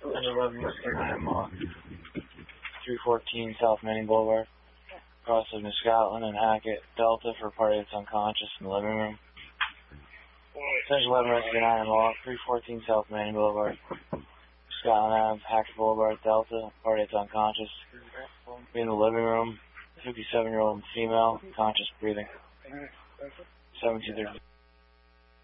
314 South Manning Boulevard. Crossing to Scotland and Hackett Delta for a party that's unconscious in the living room. Attention 11 Rescue 9 Law, 314 South Manning Boulevard. Scotland Ave, Hackett Boulevard, Delta, party that's unconscious. In the living room, 57-year-old female, conscious breathing. 1730.